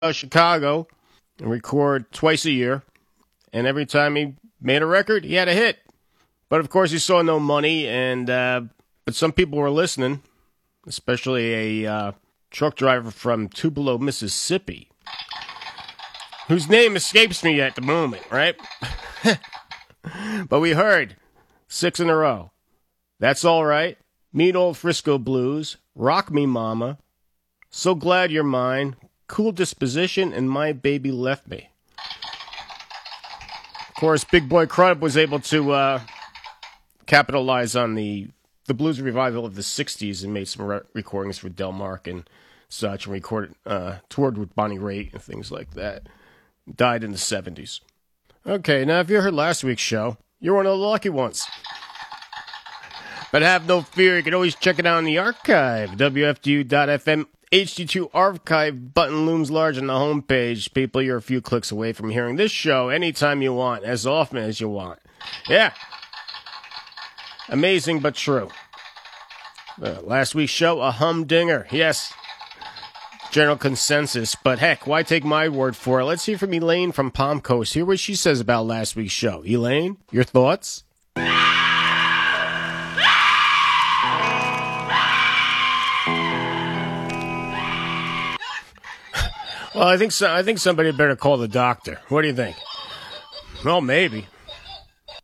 Chicago and record twice a year. And every time he made a record, he had a hit. But, of course, he saw no money. But some people were listening, especially a truck driver from Tupelo, Mississippi, whose name escapes me at the moment, right? But we heard 6 in a row. That's All Right, Meet Old Frisco Blues, Rock Me Mama, So Glad You're Mine, Cool Disposition, and My Baby Left Me. Of course, Big Boy Crudup was able to capitalize on the blues revival of the 60s and made some recordings for Delmark and such, and toured with Bonnie Raitt and things like that. Died in the 70s. Okay, now if you heard last week's show, you're one of the lucky ones. But have no fear, you can always check it out in the archive. WFDU.FM HD2 archive button looms large on the homepage. People, you're a few clicks away from hearing this show anytime you want, as often as you want. Yeah. Amazing but true. Last week's show, a humdinger. Yes. General consensus, but heck, why take my word for it? Let's hear from Elaine from Palm Coast. Hear what she says about last week's show. Elaine, your thoughts? Well, I think somebody better call the doctor. What do you think? Well, maybe.